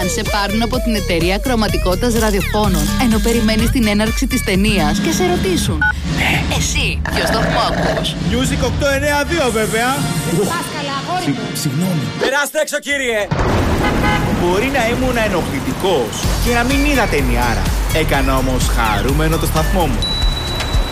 Αν σε πάρουν από την εταιρεία κρωματικότητας ραδιοφώνων, ενώ περιμένεις την έναρξη της ταινίας και σε ρωτήσουν, εσύ, ποιο σταθμό ακούς? Music 892 βέβαια. Συγγνώμη. Περάστε έξω, κύριε. Μπορεί να ήμουν ενοχλητικός και να μην είδα ταινιάρα. Έκανα όμως χαρούμενο το σταθμό μου.